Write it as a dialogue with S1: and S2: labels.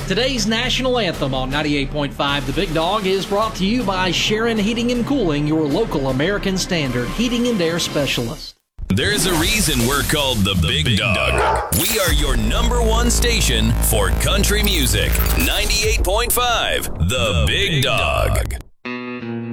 S1: Today's national anthem on 98.5 The Big Dog is brought to you by Sharon Heating and Cooling, your local American Standard heating and air specialist.
S2: There's a reason we're called the Big Dog. We are your number one station for country music. 98.5 The Big Dog.